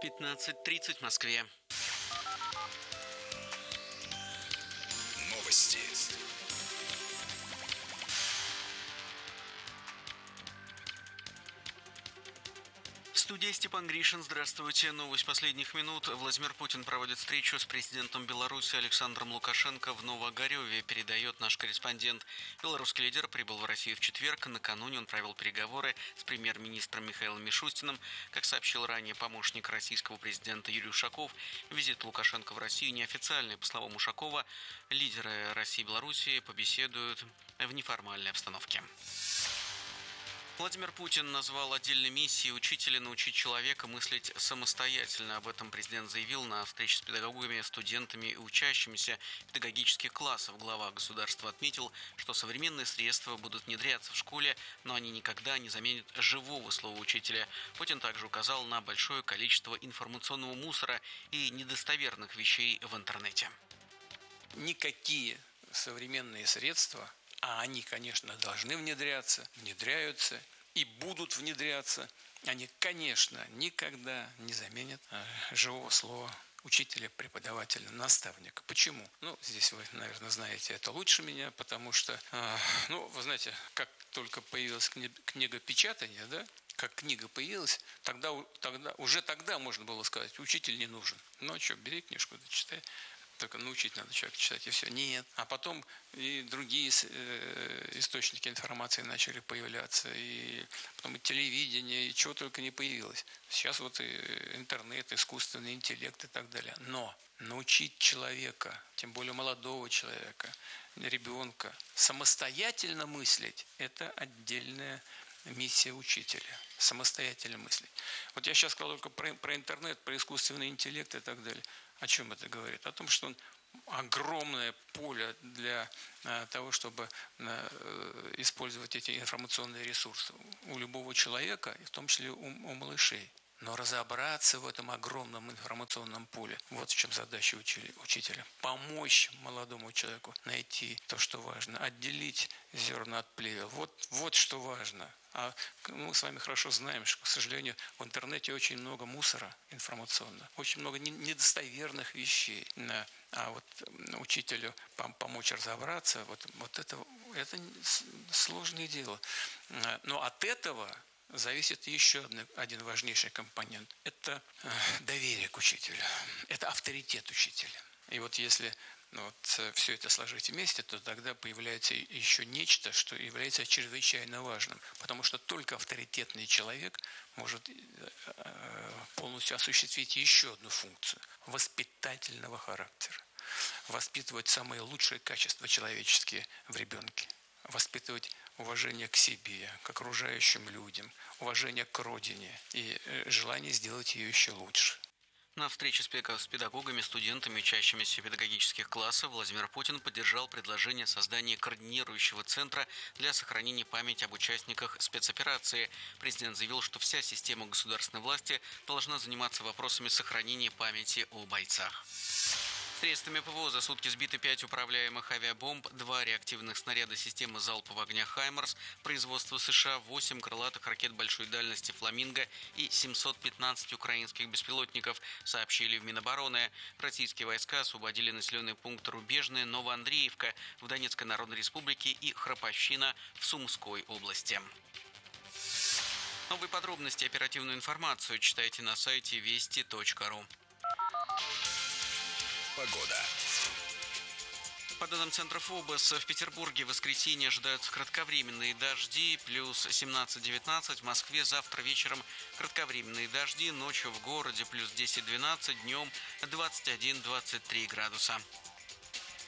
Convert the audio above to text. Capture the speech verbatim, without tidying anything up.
пятнадцать тридцать в Москве. Новости. В студии Степан Гришин. Здравствуйте. Новость последних минут. Владимир Путин проводит встречу с президентом Беларуси Александром Лукашенко в Новоогареве, передает наш корреспондент. Белорусский лидер прибыл в Россию в четверг. Накануне он провел переговоры с премьер-министром Михаилом Мишустиным. Как сообщил ранее помощник российского президента Юрий Ушаков, визит Лукашенко в Россию неофициальный. По словам Ушакова, лидеры России и Беларуси побеседуют в неформальной обстановке. Владимир Путин назвал отдельной миссией учителя научить человека мыслить самостоятельно. Об этом президент заявил на встрече с педагогами, студентами и учащимися педагогических классов. Глава государства отметил, что современные средства будут внедряться в школе, но они никогда не заменят живого слова учителя. Путин также указал на большое количество информационного мусора и недостоверных вещей в интернете. Никакие современные средства, а они, конечно, должны внедряться, внедряются и будут внедряться, они, конечно, никогда не заменят живого слова учителя, преподавателя, наставника. Почему? Ну, здесь вы, наверное, знаете это лучше меня, потому что, ну, вы знаете, как только появилась книга печатания, да, как книга появилась, тогда, тогда, уже тогда можно было сказать, учитель не нужен. Ну, что, бери книжку, да, читай. Только научить надо человека читать, и все. Нет. А потом и другие источники информации начали появляться, и потом и телевидение, и чего только не появилось. Сейчас вот и интернет, искусственный интеллект и так далее. Но научить человека, тем более молодого человека, ребенка, самостоятельно мыслить – это отдельная миссия учителя. Самостоятельно мыслить. Вот я сейчас сказал только про, про интернет, про искусственный интеллект и так далее. О чем это говорит? О том, что он огромное поле для а, того, чтобы а, использовать эти информационные ресурсы у любого человека, в том числе у, у малышей. Но разобраться в этом огромном информационном поле, вот в чем задача учителя. Помочь молодому человеку найти то, что важно, отделить зерна от плевел. Вот, вот что важно. А мы с вами хорошо знаем, что, к сожалению, в интернете очень много мусора информационного, очень много недостоверных вещей. А вот учителю помочь разобраться, вот, вот это, это сложное дело. Но от этого зависит еще один важнейший компонент. Это доверие к учителю. Это авторитет учителя. И вот если ну, вот, все это сложить вместе, то тогда появляется еще нечто, что является чрезвычайно важным. Потому что только авторитетный человек может полностью осуществить еще одну функцию – воспитательного характера. Воспитывать самые лучшие качества человеческие в ребенке. Воспитывать уважение к себе, к окружающим людям, уважение к родине и желание сделать ее еще лучше. На встрече с педагогами, студентами, учащимися педагогических классов Владимир Путин поддержал предложение создания координирующего центра для сохранения памяти об участниках спецоперации. Президент заявил, что вся система государственной власти должна заниматься вопросами сохранения памяти о бойцах. Средствами ПВО за сутки сбиты пять управляемых авиабомб, два реактивных снаряда системы залпового огня «Хаймарс», производство США, восемь крылатых ракет большой дальности «Фламинго» и семьсот пятнадцать украинских беспилотников, сообщили в Минобороны. Российские войска освободили населенные пункты Рубежное, Новоандреевка в Донецкой Народной Республике и Храповщина в Сумской области. Новые подробности, оперативную информацию читайте на сайте вести точка ру. Погода. По данным Центра ФОБОС, в Петербурге в воскресенье ожидаются кратковременные дожди, плюс семнадцать-девятнадцать. В Москве завтра вечером кратковременные дожди, ночью в городе плюс десять-двенадцать, днем двадцать один-двадцать три градуса.